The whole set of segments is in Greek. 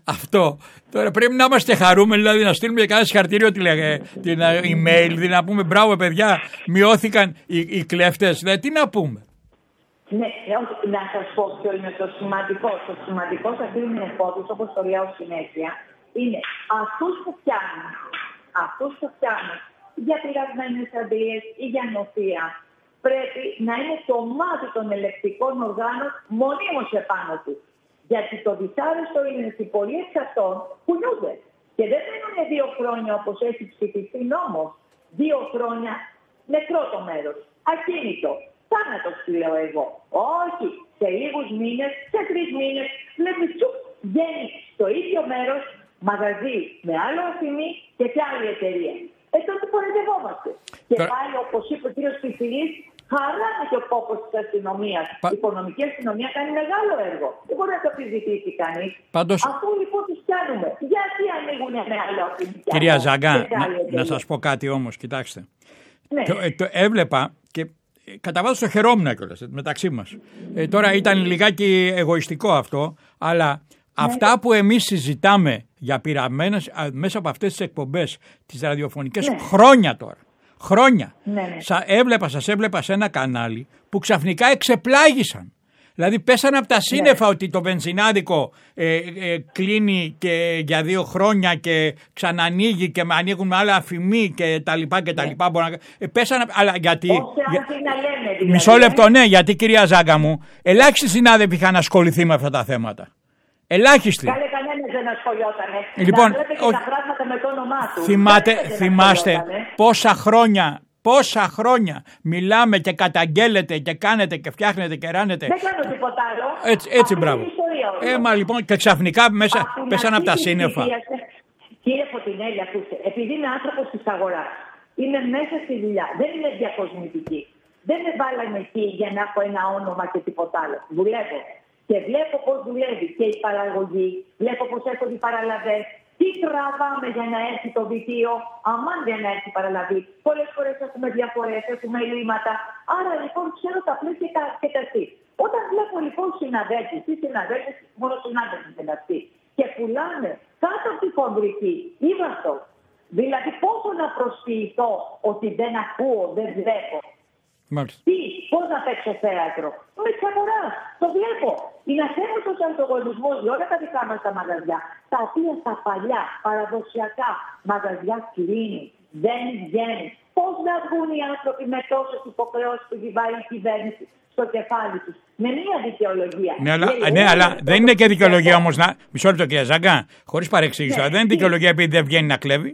αυτό. Τώρα πρέπει να είμαστε χαρούμενοι, δηλαδή να στείλουμε κανένα συγχαρητήριο την email, δηλαδή να πούμε μπράβο παιδιά, μειώθηκαν οι κλέφτες, δηλαδή τι να πούμε. Ναι, να σας πω ποιο είναι το σημαντικό. Το σημαντικό σε αυτή την υπόθεση, όπως το λέω συνέχεια, είναι αυτούς που πιάνουν για πειρασμένες αντίες ή για νοθεία, πρέπει να είναι το μάτι των ελεκτικών οργάνων μονίμως επάνω του. Γιατί το δυσάρεστο είναι ότι πολλοί εξ αυτών κουνιούνται. Και δεν μένουν 2 χρόνια όπως έχει ψηφιστεί νόμος. 2 χρόνια νεκρό το μέρος. Ακίνητο. Θάνατος λέω εγώ. Όχι. Σε λίγους μήνες, σε 3 μήνες, βλέπει τσουκ, βγαίνει στο ίδιο μέρος, μαγαζί με άλλο αφημί και σε άλλη εταιρεία. Τότε κοροϊδευόμαστε. Και πάλι, όπως είπε ο κ. Πιτσιλής, χαράμε και ο κόπος της αστυνομίας. Η οικονομική αστυνομία κάνει μεγάλο έργο. Δεν μπορεί να το επιζητήσει κανείς. Αφού λοιπόν τους πιάνουμε, γιατί ανοίγουν με άλλο αφημί. Κυρία Ζαγκά, να σας πω κάτι όμως, κοιτάξτε. Ναι. Το έβλεπα και κατά βάθος το χαιρόμουν κιόλας μεταξύ μας. Τώρα ήταν λιγάκι εγωιστικό αυτό, αλλά αυτά που εμείς συζητάμε για πειραμένες μέσα από αυτές τις εκπομπές, τις ραδιοφωνικές, χρόνια τώρα. Χρόνια. Σας έβλεπα σε ένα κανάλι που ξαφνικά εξεπλάγησαν. Δηλαδή πέσανε από τα σύννεφα ότι το βενζινάδικο κλείνει και για 2 χρόνια και ξανανοίγει και ανοίγουν με άλλα αφημί και τα λοιπά και τα λοιπά. Πέσανε, αλλά γιατί... Μισό λεπτό, ναι, γιατί κυρία Ζάγκα μου, ελάχιστοι συνάδελφοι είχαν ασχοληθεί με αυτά τα θέματα. Ελάχιστοι. Κανένας δεν ασχολιότανε. Λοιπόν, τα πράγματα με το όνομά του. Θυμάστε πόσα χρόνια μιλάμε και καταγγέλλετε και κάνετε και φτιάχνετε και ράνετε. Δεν κάνω τίποτα άλλο. Έτσι μπράβο. Μα λοιπόν και ξαφνικά μέσα πέσανε από τα σύννεφα. Κύριε Φωτεινέλη, ακούστε, επειδή είμαι άνθρωπος της αγοράς, είμαι μέσα στη δουλειά, δεν είμαι διακοσμητική. Δεν με βάλανε εκεί για να έχω ένα όνομα και τίποτα άλλο. Δουλεύω. Και βλέπω πώς δουλεύει και η παραγωγή, βλέπω πώς έρχονται οι παραλαβές. Τι τραβάμε για να έρθει το βιτίο, αμάν για να έρθει η παραλαβή. Πολλές φορές έχουμε διαφορές, έχουμε ελλείμματα. Άρα λοιπόν ξέρω τα πλαίσια και τα τι. Όταν βλέπω λοιπόν συναδέλφους ή συναδέλφες, μόνο συνάδελφοι είναι αυτοί, και πουλάνε κάτω από τη χονδρική ύβαστο. Δηλαδή πόσο να προσποιηθώ ότι δεν ακούω, δεν βλέπω. Τι, πώς να παίξω θέατρο. Με της αγοράς, το βλέπω. Είναι αθέμητος ανταγωνισμός για όλα τα δικά μας τα μαγαζιά, τα οποία στα παλιά παραδοσιακά μαγαζιά κλείνει, δεν βγαίνει. Πώς να βγουν οι άνθρωποι με τόσες υποχρεώσεις που κυβάει η κυβέρνηση στο κεφάλι τους, με μία δικαιολογία. Ναι, αλλά δεν είναι και δικαιολογία όμως να. Μισό λεπτό, κυρία Ζάγκα, χωρίς παρεξήγηση, δεν είναι δικαιολογία επειδή δεν βγαίνει να κλέβει.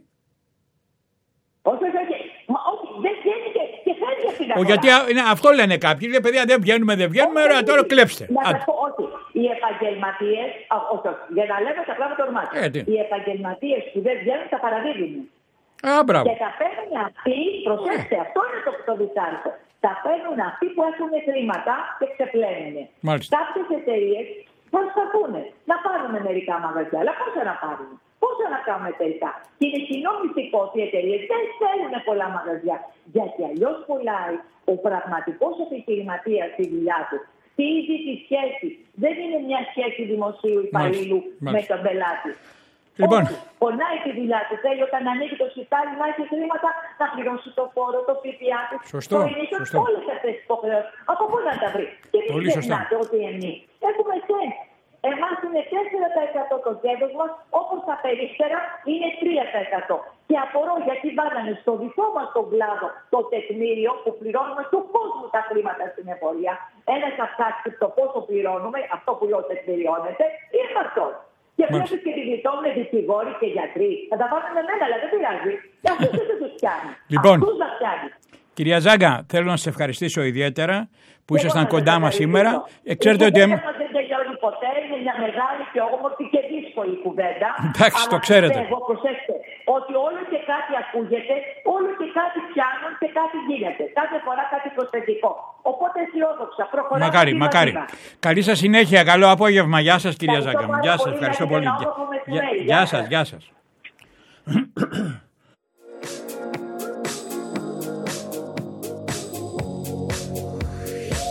Γιατί αυτό λένε κάποιοι. Λέει, παιδιά, δεν βγαίνουμε, ωραία, τώρα κλέψτε. Να σας πω ότι οι επαγγελματίες, για να λέμε τα πράγματα ορμάτια, οι επαγγελματίες που δεν βγαίνουν τα παραδίδουν. Και τα παίρνουν αυτοί, προσέξτε, αυτό είναι το δυσάρεστο. Τα παίρνουν αυτοί που έχουν χρήματα και ξεπλένουν. Κάποιες εταιρείες προσπαθούν να πάρουν μερικά μαγαζιά, αλλά πόσα να πάρουν. Πόσα να κάνουμε τελικά. Και είναι κοινό μυστικό ότι οι εταιρείες δεν θέλουν πολλά μαγαζιά. Γιατί αλλιώς πουλάει ο πραγματικός επιχειρηματίας στη δουλειά του. Χτίζει τη σχέση. Δεν είναι μια σχέση δημοσίου υπαλλήλου με τον πελάτη. Λοιπόν. Όχι. Πονάει τη δουλειά του. Θέλει όταν ανοίγει το σιτάρι να έχει χρήματα να πληρώσει το φόρο, το ΦΠΑ του. Σωστό. Όλες αυτές τις υποχρεώσεις. Από πού να τα βρει. Και μην ξεχνάτε ότι εμείς έχουμε σέντ. Εμάς είναι 4% το κέρδος μας, όπως τα περίπτερα είναι 3%. Και απορώ γιατί βάλανε στο δικό μας τον κλάδο το τεκμήριο που πληρώνουμε του κόσμου τα χρήματα στην εφορία. Ένας θα ψάξει το πόσο πληρώνουμε, αυτό που λέω τεκμηριώνεται, είναι αυτό. Και βλέπεις και τη γλιτώνουν δικηγόροι και γιατροί. Θα τα βάλουν με μένα, αλλά δεν πειράζει. Και αυτούς δεν τους πιάνει. Λοιπόν, αυτούς να πιάνει. Κυρία Ζάγκα, θέλω να σας ευχαριστήσω ιδιαίτερα που ήσασταν κοντά μας σήμερα. Ξέρετε ότι. Δεν τελειώνει ποτέ, είναι μια μεγάλη και όμορφη και δύσκολη κουβέντα. Εντάξει, το ξέρετε. Εγώ προσέξτε ότι όλο και κάτι ακούγεται, όλο και κάτι πιάνουν και κάτι γίνεται. Κάθε φορά κάτι προσθετικό. Οπότε αισιόδοξα, προχωράμε. Μακάρι. Καλή σας συνέχεια, καλό απόγευμα. Γεια σας, κυρία Ζάγκα. Γεια σας, ευχαριστώ πολύ. Γεια σας.